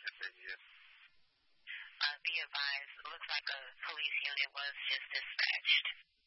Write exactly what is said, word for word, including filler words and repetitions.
Uh, be advised, looks like a police unit was just dispatched.